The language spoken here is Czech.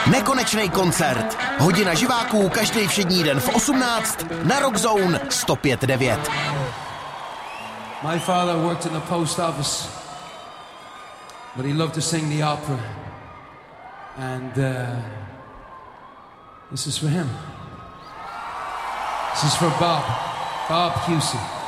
Nekonečný koncert. Hodina živáků každý všední den v 18 na Rock Zone 105.9. My father worked in the post office, but he loved to sing the opera. And this is for him. This is for Bob Pusey.